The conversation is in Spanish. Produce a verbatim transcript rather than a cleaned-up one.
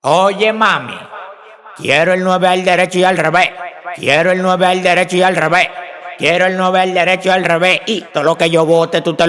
Oye, mami, quiero el nueve al derecho y al revés. Quiero el nueve al derecho y al revés. Quiero el nueve al derecho y al revés. Y todo lo que yo vote, tú te